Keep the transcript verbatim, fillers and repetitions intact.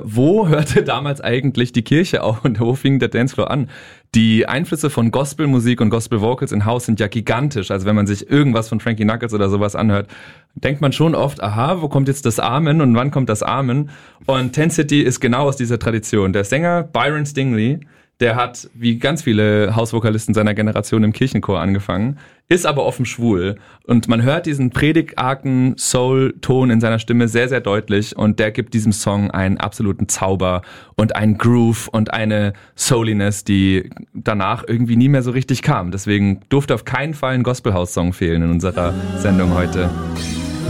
wo hörte damals eigentlich die Kirche auf und wo fing der Dancefloor an? Die Einflüsse von Gospelmusik und Gospel Vocals in House sind ja gigantisch. Also wenn man sich irgendwas von Frankie Knuckles oder sowas anhört, denkt man schon oft, aha, wo kommt jetzt das Amen und wann kommt das Amen? Und Ten City ist genau aus dieser Tradition. Der Sänger Byron Stingley, der hat, wie ganz viele Hausvokalisten seiner Generation, im Kirchenchor angefangen, ist aber offen schwul. Und man hört diesen predigargen Soul-Ton in seiner Stimme sehr, sehr deutlich. Und der gibt diesem Song einen absoluten Zauber und einen Groove und eine Souliness, die danach irgendwie nie mehr so richtig kam. Deswegen durfte auf keinen Fall ein Gospelhouse-Song fehlen in unserer Sendung heute.